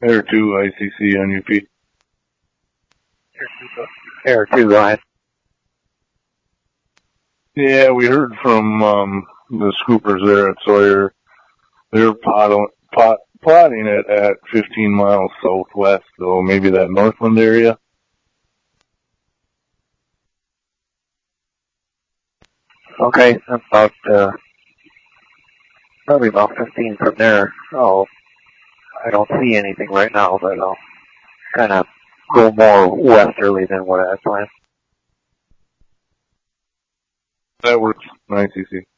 Air 2 ICC on UP. Air 2, go ahead. Yeah, we heard from the scoopers there at Sawyer. They're plotting it at 15 miles southwest, so maybe that Northland area. Okay, about probably about 15 from there. Oh, I don't see anything right now, but I'll kind of go more westerly than what I had planned. That works. ICC.